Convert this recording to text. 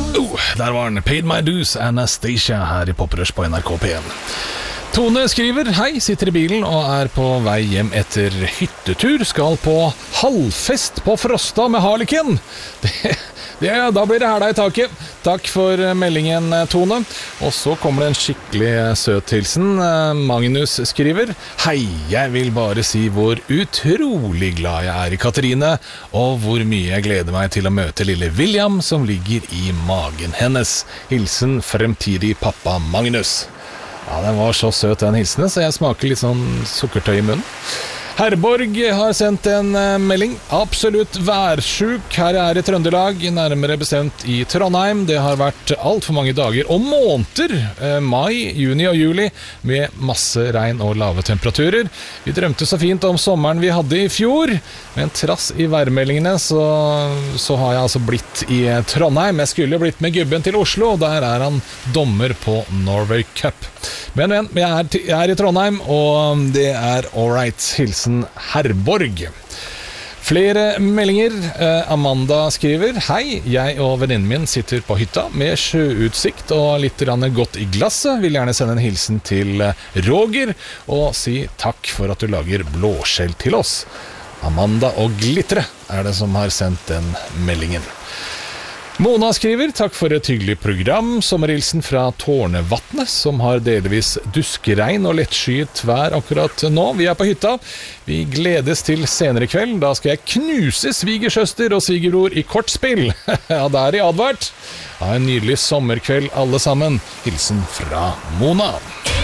Der var den. Paid My Dues, Anastasia her i Poprush på NRK P1. Tone skriver, hei, sitter i bilen og er på vei hjem etter hyttetur, skal på halvfest på Frosta med Harlekin. Da blir det hæla i taket. Takk for meldingen, Tone. Og så kommer det en skikkelig søt hilsen. Magnus skriver, hei, jeg vil bare si hvor utrolig glad jeg er i Katrine, og hvor mye jeg gleder meg til å møte lille William som ligger i magen hennes. Hilsen fremtidig pappa Magnus. Ja, den var så søt den hilsene, så jeg smaker litt sånn sukkertøy i munnen. Herborg har sendt en melding. Absolutt værsjuk her jeg er i Trøndelag, nærmere bestemt i Trondheim. Det har vært alt for mange dager og måneder, mai, juni og juli, med masse regn og lave temperaturer. Vi drømte så fint om sommeren vi hadde i fjor, men trass i værmeldingene så har jeg altså blitt i Trondheim. Jeg skulle blitt med gubben til Oslo, og der er han dommer på Norway Cup. Men jeg er i Trondheim, og det er all right. Hilsen Herborg. Flere meldinger. Amanda skriver, hei, jeg og venninnen min sitter på hytta med sjøutsikt og litt godt i glasset. Vil gjerne sende en hilsen til Roger og si takk for at du lager blåskjell til oss. Amanda og Glitre er det som har sendt den meldingen. Mona skriver, takk for et hyggelig program, sommerhilsen fra Tårnevatnet, som har delvis duskregn og lettskyet vær akkurat nå. Vi er på hytta, vi gledes til senere kveld, da skal jeg knuse svigersøster og svigerbror i kortspill. Ja, det er i advart. Ha en nydelig sommerkveld alle sammen. Hilsen fra Mona.